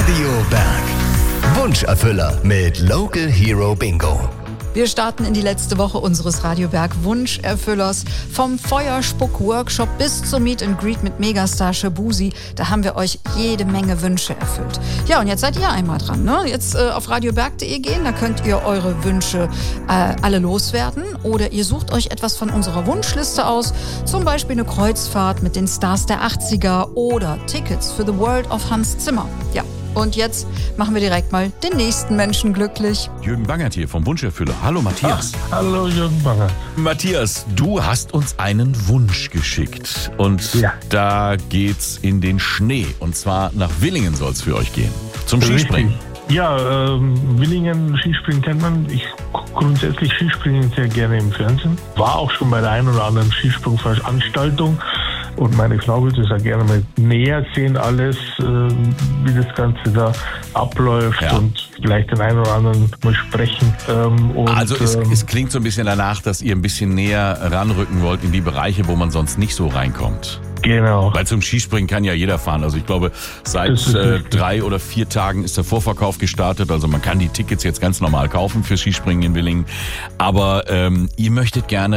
Radio Berg. Wunscherfüller mit Local Hero Bingo. Wir starten in die letzte Woche unseres Radio Berg Wunscherfüllers. Vom Feuerspuck-Workshop bis zum Meet and Greet mit Megastar Shabuzi. Da haben wir euch jede Menge Wünsche erfüllt. Ja, und jetzt seid ihr einmal dran, ne? Jetzt auf radioberg.de gehen, da könnt ihr eure Wünsche alle loswerden. Oder ihr sucht euch etwas von unserer Wunschliste aus. Zum Beispiel eine Kreuzfahrt mit den Stars der 80er oder Tickets für The World of Hans Zimmer. Ja. Und jetzt machen wir direkt mal den nächsten Menschen glücklich. Jürgen Bangert hier vom Wunscherfüller. Hallo Matthias. Hallo Jürgen Bangert. Matthias, du hast uns einen Wunsch geschickt. Und da geht's in den Schnee. Und zwar nach Willingen soll es für euch gehen. Zum Skispringen. Ja, Willingen, Skispringen kennt man. Ich gucke grundsätzlich Skispringen sehr gerne im Fernsehen. War auch schon bei der einen oder anderen Skisprungveranstaltung. Und meine Frau würde es ja gerne mal näher sehen, alles, wie das Ganze da abläuft und vielleicht den einen oder anderen mal sprechen. Es klingt so ein bisschen danach, dass ihr ein bisschen näher ranrücken wollt in die Bereiche, wo man sonst nicht so reinkommt. Genau. Weil zum Skispringen kann ja jeder fahren. Also ich glaube, seit 3 oder 4 Tagen ist der Vorverkauf gestartet. Also man kann die Tickets jetzt ganz normal kaufen für Skispringen in Willingen. Aber ihr möchtet gerne